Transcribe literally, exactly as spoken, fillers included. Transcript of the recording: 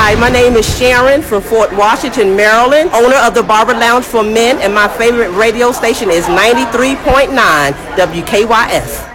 Hi, my name is Sharon from Fort Washington, Maryland, owner of the Barber Lounge for Men, and my favorite radio station is ninety-three point nine W K Y S.